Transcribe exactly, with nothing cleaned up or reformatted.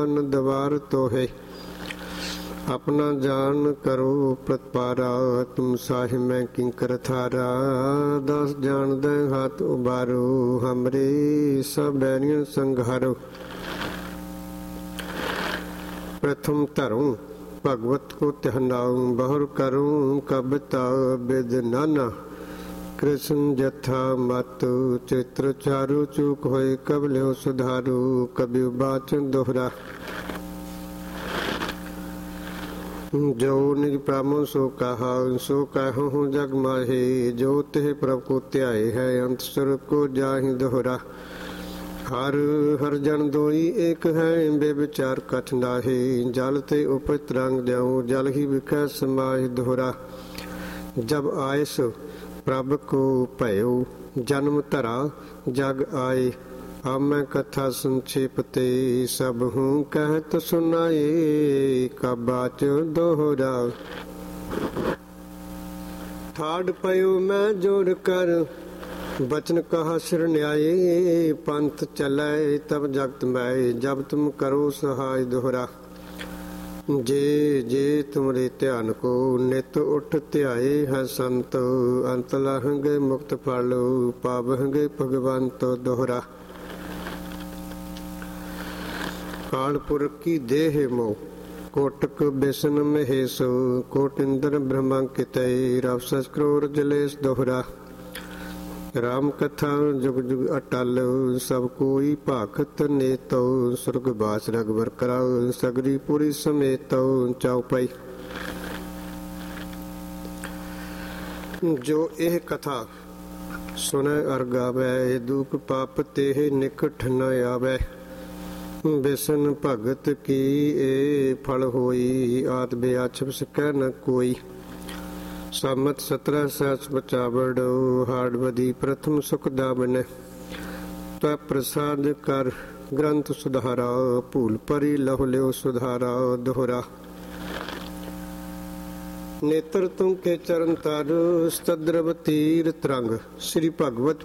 द्वार तो है अपना जान करो प्रतिपारा तुम साहि मैं किंकर थारा दस जान दे हाथ उबारो हमरे सब बैरियन संघारो। प्रथम धरूं भगवत को त्यहनाऊं बहुर करूं कविता विद नाना कृष्ण जथा मत चित्र चारु चूक होए कबल्यो सुधारू कबि बाचन दोहरा। जो निज ब्राह्मण सो कहा सो कहूँ जग माहे जो तेह प्रभु को त्याए है अंत स्वरूप को जाहि दोहरा। हर हर जन दोई एक है बेविचार कठनाहे जल ते उपत रंग जाऊं जल ही विखै समाहि दोहरा। जब आए सो प्रभ को भयो जन्म धरा जग आए अब मैं कथा संक्षेप ते सब हूँ कहत सुनाए कबाच दोहरा। ठाड़ पयो मैं जोड़ कर बचन कहा सिर न्याय पंथ चलै तब जगत मैं जब तुम करो सहाय दोहरा। जे जे तुमरे ध्यान को नित उठ ध्याए है संत अंत लहंगे मुक्त फल पावहंगे भगवंत दोहरा। कालपुर की देह मोह कोटक बेसन महेश कोट इंद्र ब्रह्मांकित रव सस्क्रोर जलेश दोहरा। राम कथा जुग जुग अटल सब कोई भाखत नेतो सुरगवास रघुवर कराओ सगरी पूरी समेतो चौपाई। जो एह कथा सुनै अर गावै दुख पाप तेह निकट न आवै बेसन भगत की ए फल होई आत बेआछब सकै न कोई। सामत सत्रह सहस बचावड़ हाड़वदी प्रथम सुख दावन त्व प्रसाद कर ग्रंथ सुधारा भूल परी लहु लियो सुधारा दोहरा। नेत्र तुम के चरण तर सद्रव तीर तरंग श्री भगवत